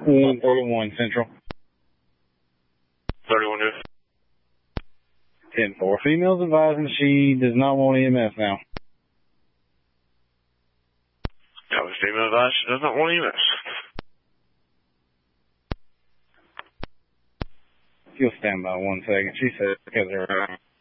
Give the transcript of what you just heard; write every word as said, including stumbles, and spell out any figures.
one thirty-one Central. thirty-one good. ten four. Female's advising she does not want E M S now. Got the female advice she does not want E M S. You'll stand by one second. She said because they're